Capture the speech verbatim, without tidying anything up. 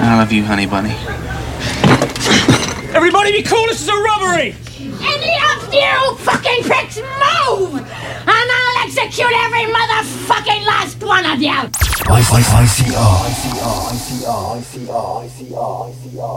I love you, honey bunny. Everybody be cool, this is a robbery! Any of you fucking pricks move! And I'll execute every motherfucking last one of you! I C R, I C R, I C R, I C R, I C R, I C R.